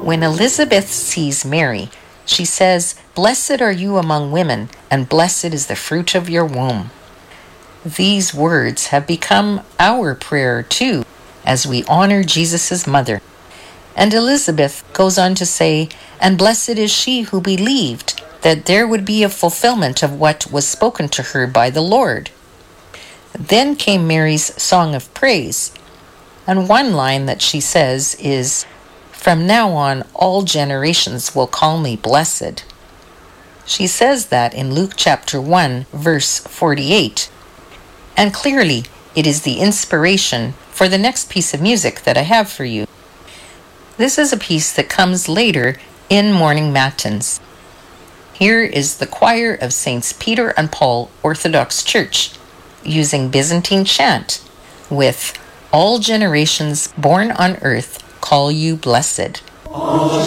When Elizabeth sees Mary, she says, "Blessed are you among women, and blessed is the fruit of your womb." These words have become our prayer too, as we honor Jesus' mother. And Elizabeth goes on to say, "And blessed is she who believed that there would be a fulfillment of what was spoken to her by the Lord." Then came Mary's song of praise, and one line that she says is, "From now on, all generations will call me blessed." She says that in Luke chapter 1, verse 48. And clearly, it is the inspiration for the next piece of music that I have for you. This is a piece that comes later in morning matins. Here is the choir of Saints Peter and Paul Orthodox Church using Byzantine chant with "All generations born on earth call you blessed." All